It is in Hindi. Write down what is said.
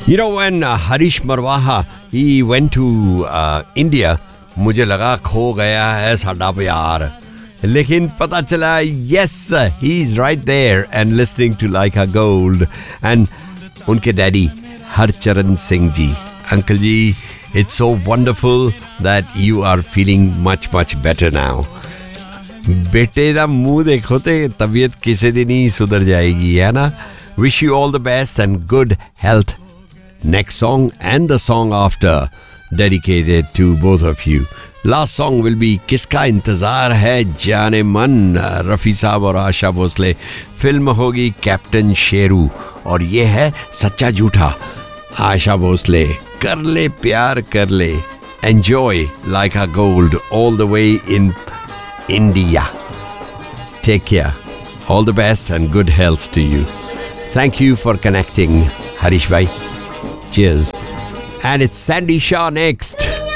You know, when Harish Marwaha, he went to India, मुझे लगा खो गया है साडा प्यार, लेकिन पता चला yes, he's right there and listening to Like a Gold. And उनके daddy Harcharan Singh ji, uncle ji, it's so wonderful that you are feeling much better now. बेटे ना मुंह देखो ते तबीयत किसी दिन ही सुधर जाएगी, है ना? Wish you all the best and good health. Next song and the song after dedicated to both of you. Last song will be किसका इंतजार है जाने मन, रफ़ी साहब और आशा भोसले. फिल्म होगी कैप्टन शेरू और ये है सच्चा झूठा. आशा भोसले, कर ले प्यार कर ले. Enjoy Like a Gold all the way in India. Take care. All the best and good health to you. Thank you for connecting, Harish bhai. Cheers. And it's Sandy Shah next.